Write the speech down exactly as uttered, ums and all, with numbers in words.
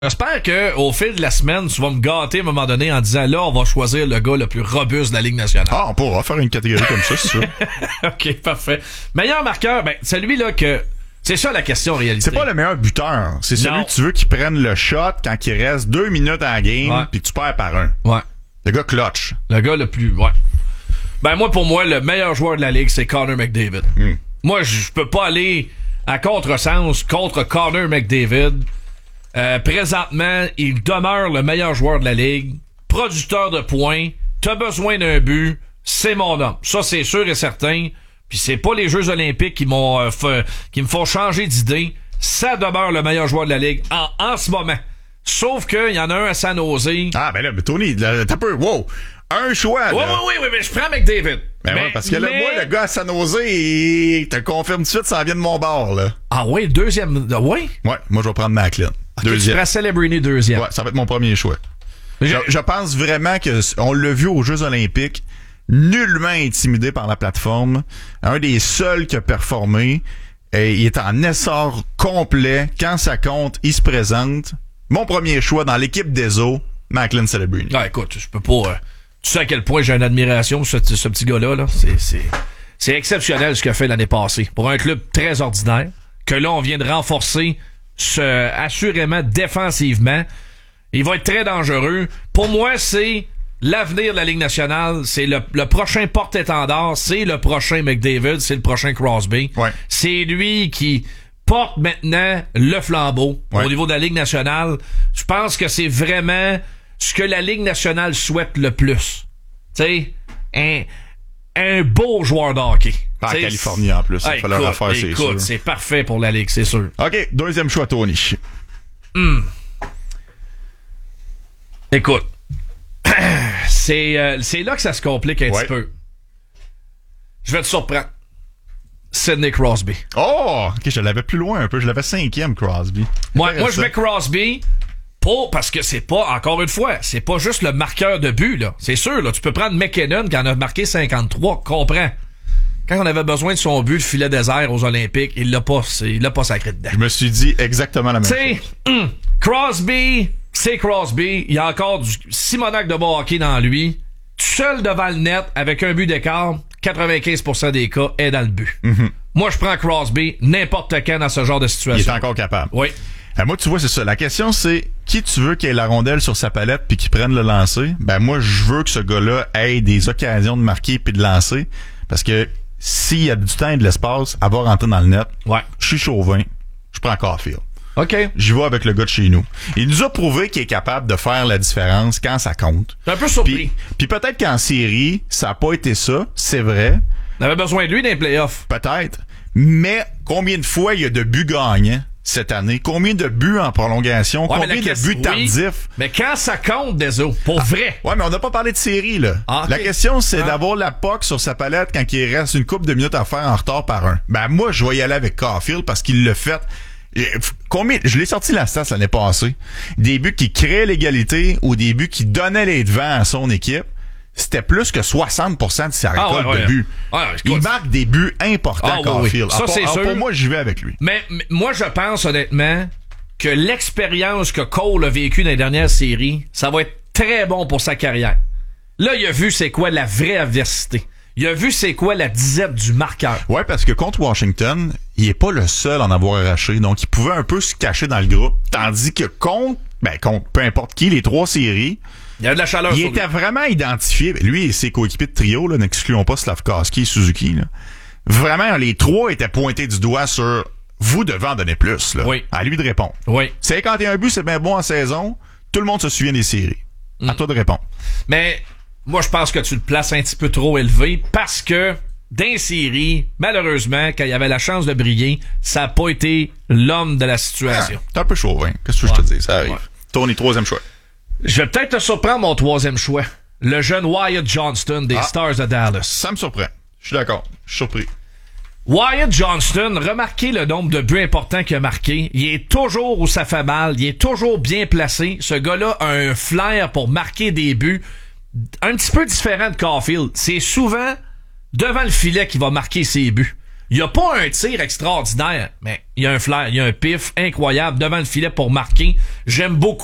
J'espère que au fil de la semaine, tu vas me gâter à un moment donné en disant là, on va choisir le gars le plus robuste de la Ligue nationale. Ah, on pourra faire une catégorie comme ça, c'est sûr. OK, parfait. Meilleur marqueur, ben, celui-là que... C'est ça la question en réalité. C'est pas le meilleur buteur. C'est celui Non. que tu veux qui prenne le shot quand il reste deux minutes à la game Ouais. puis que tu perds par un. Ouais. Le gars clutch. Le gars le plus... Ouais. Ben moi, pour moi, le meilleur joueur de la Ligue, c'est Connor McDavid. Mm. Moi, je peux pas aller à contresens contre Connor McDavid. Euh, présentement, il demeure le meilleur joueur de la Ligue. Producteur de points. T'as besoin d'un but. C'est mon homme. Ça, c'est sûr et certain. Puis c'est pas les Jeux olympiques qui m'ont euh, fait, qui me font changer d'idée. Ça demeure le meilleur joueur de la Ligue en, en ce moment. Sauf qu'il y en a un à San Jose. Ah, ben là, mais Tony, là, t'as peu, wow! Un choix, là. Oui, oui, oui, oui, mais je prends McDavid. Ben mais, ouais, parce que là, mais... moi, le gars à San Jose, il te confirme tout de suite, ça vient de mon bord, là. Ah oui, deuxième. Oui? Ouais, moi, je vais prendre Macklin. Okay, Deuxième. Tu prends Celebrini deuxième. Ouais, ça va être mon premier choix. Je... Je, je pense vraiment que, on l'a vu aux Jeux olympiques, nullement intimidé par la plateforme. Un des seuls qui a performé. Et il est en essor complet. Quand ça compte, il se présente. Mon premier choix dans l'équipe des Eaux, Macklin Celebrini. Ah, écoute, je peux pas... Euh, tu sais à quel point j'ai une admiration pour ce, ce petit gars-là. Là. C'est, c'est, c'est exceptionnel ce qu'il a fait l'année passée. Pour un club très ordinaire, que là, on vient de renforcer ce, assurément défensivement. Il va être très dangereux. Pour moi, c'est l'avenir de la Ligue nationale. C'est le, le prochain porte-étendard. C'est le prochain McDavid. C'est le prochain Crosby. Ouais. C'est lui qui porte maintenant le flambeau ouais. au niveau de la Ligue nationale. Je pense que c'est vraiment ce que la Ligue nationale souhaite le plus. Tu sais, un, un beau joueur de hockey. En Californie, en plus. Il ah, va falloir faire, c'est sûr. Écoute, c'est parfait pour la Ligue, c'est sûr. OK, deuxième choix, Tony. Hmm. Écoute, c'est, euh, c'est là que ça se complique un ouais. petit peu. Je vais te surprendre. Sidney Crosby. Oh! OK, je l'avais plus loin un peu. Je l'avais cinquième, Crosby. Moi, moi je mets Crosby pour, parce que c'est pas, encore une fois, c'est pas juste le marqueur de but, là. C'est sûr, là. Tu peux prendre McKinnon qui en a marqué cinquante-trois. Comprends. Quand on avait besoin de son but, le filet désert aux Olympiques, il l'a pas, il l'a pas sacré dedans. Je me suis dit exactement la même T'sais, chose. Hum, Crosby, c'est Crosby. Il y a encore du Simonac de bon hockey dans lui. Tout seul devant le net, avec un but d'écart, quatre-vingt-quinze pour cent des cas est dans le but. Mm-hmm. Moi, je prends Crosby n'importe quand dans ce genre de situation. Il est encore capable. Oui. Euh, moi, tu vois, c'est ça. La question, c'est qui tu veux qui ait la rondelle sur sa palette puis qui prenne le lancer? Ben, moi, je veux que ce gars-là ait des occasions de marquer puis de lancer. Parce que s'il y a du temps et de l'espace, à voir rentrer dans le net, ouais. je suis chauvin, je prends Caulfield. OK. J'y vais avec le gars de chez nous. Il nous a prouvé qu'il est capable de faire la différence quand ça compte. Je suis un peu surpris. Puis, puis peut-être qu'en série, ça n'a pas été ça, c'est vrai. On avait besoin de lui dans les playoffs. Peut-être. Mais combien de fois il y a de buts gagnants cette année? Combien de buts en prolongation? Ouais, combien de question, buts tardifs? Oui, mais quand ça compte, Deso, pour ah, vrai. Ouais, mais on n'a pas parlé de série, là. Ah, okay. La question, c'est ah. d'avoir la P O C sur sa palette quand il reste une couple de minutes à faire en retard par un. Ben, moi, je vais y aller avec Caulfield parce qu'il l'a fait. Combien, je l'ai sorti la stat l'année passée. Des buts qui créaient l'égalité ou des buts qui donnaient les devants à son équipe. C'était plus que soixante pour cent de sa récolte ah ouais, ouais, de buts. Ouais, il marque des buts importants, ah, Caulfield. Oui, oui. Ça, alors, c'est alors, sûr. Pour moi, j'y vais avec lui. Mais, mais moi, je pense honnêtement que l'expérience que Cole a vécue dans les dernières séries, ça va être très bon pour sa carrière. Là, il a vu c'est quoi la vraie adversité. Il a vu c'est quoi la disette du marqueur. Ouais, parce que contre Washington, il est pas le seul à en avoir arraché. Donc, il pouvait un peu se cacher dans le groupe. Tandis que contre, ben, contre peu importe qui, les trois séries, il y a de la chaleur. Il était lui. Vraiment identifié. Lui et ses coéquipiers de trio, là, n'excluons pas Slavkovski et Suzuki, là. Vraiment, les trois étaient pointés du doigt sur vous devez en donner plus, là. Oui. À lui de répondre. Oui. cinquante et un buts, c'est bien bon en saison. Tout le monde se souvient des séries. Mm. À toi de répondre. Mais, moi, je pense que tu le places un petit peu trop élevé parce que, dans les séries, malheureusement, quand il y avait la chance de briller, ça n'a pas été l'homme de la situation. Ah, t'es un peu chaud, hein. Qu'est-ce que ouais. je te dis? Ça arrive. Ouais. Tony, troisième choix. Je vais peut-être te surprendre mon troisième choix. Le jeune Wyatt Johnston des ah, Stars de Dallas. Ça me surprend. Je suis d'accord. Je suis surpris. Wyatt Johnston, remarquez le nombre de buts importants qu'il a marqué. Il est toujours où ça fait mal. Il est toujours bien placé. Ce gars-là a un flair pour marquer des buts. Un petit peu différent de Caulfield. C'est souvent devant le filet qu'il va marquer ses buts. Il y a pas un tir extraordinaire, mais il y a un flair, il y a un pif incroyable devant le filet pour marquer. J'aime beaucoup